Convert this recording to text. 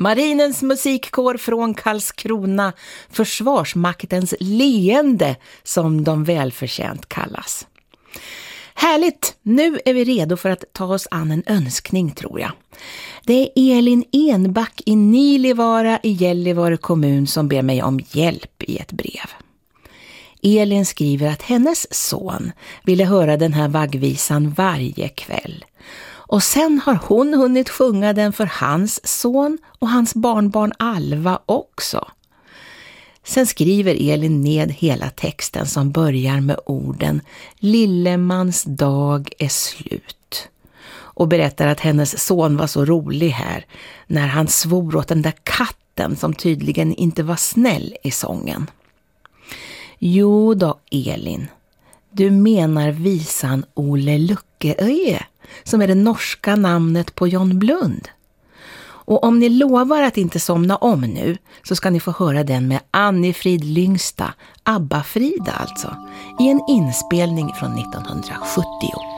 Marinens musikkår från Karlskrona, Försvarsmaktens leende som de välförtjänt kallas. Härligt, nu är vi redo för att ta oss an en önskning tror jag. Det är Elin Enback i Nilivara i Gällivare kommun som ber mig om hjälp i ett brev. Elin skriver att hennes son ville höra den här vaggvisan varje kväll. Och sen har hon hunnit sjunga den för hans son och hans barnbarn Alva också. Sen skriver Elin ned hela texten som börjar med orden Lillemans dag är slut. Och berättar att hennes son var så rolig här när han svor åt den där katten som tydligen inte var snäll i sången. Jo då Elin, du menar visan Ole Luckeøye som är det norska namnet på John Blund. Och om ni lovar att inte somna om nu så ska ni få höra den med Annifrid Lyngsta, Abba Frida alltså, i en inspelning från 1970.